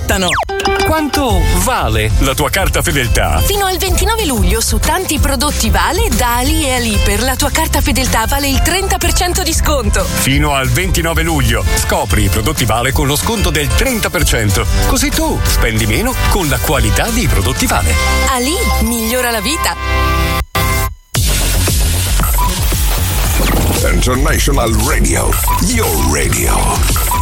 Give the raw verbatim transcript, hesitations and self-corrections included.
aspettano. Quanto vale la tua carta fedeltà? Fino al ventinove luglio su tanti prodotti Vale da Ali e Ali per la tua carta fedeltà vale il trenta per cento di sconto. Fino al ventinove luglio scopri i prodotti Vale con lo sconto del trenta per cento. Così tu spendi meno con la qualità dei prodotti Vale. Ali migliora la vita. International Radio, your radio.